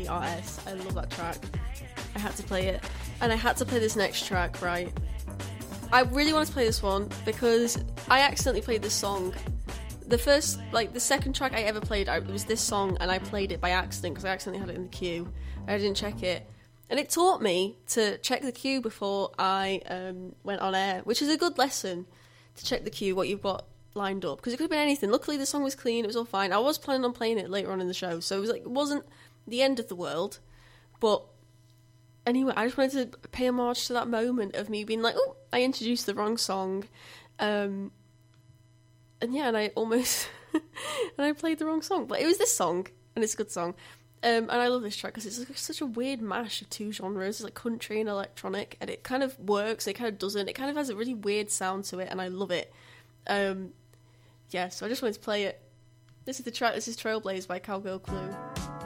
RS. I love that track. I had to play it. And I had to play this next track, right? I really wanted to play this one because I accidentally played this song. The second track I ever played, it was this song, and I played it by accident because I accidentally had it in the queue. I didn't check it. And it taught me to check the queue before I went on air, which is a good lesson, to check the queue, what you've got lined up. Because it could have been anything. Luckily, the song was clean, it was all fine. I was planning on playing it later on in the show, so it wasn't the end of the world. But anyway, I just wanted to pay homage to that moment of me being like, oh, I introduced the wrong song. And I almost... and I played the wrong song. But it was this song, and it's a good song. And I love this track because it's like such a weird mash of two genres. It's like country and electronic, and it kind of works, it kind of doesn't. It kind of has a really weird sound to it, and I love it. So I just wanted to play it. This is the track, this is Trailblaze by Cowgirl Clue.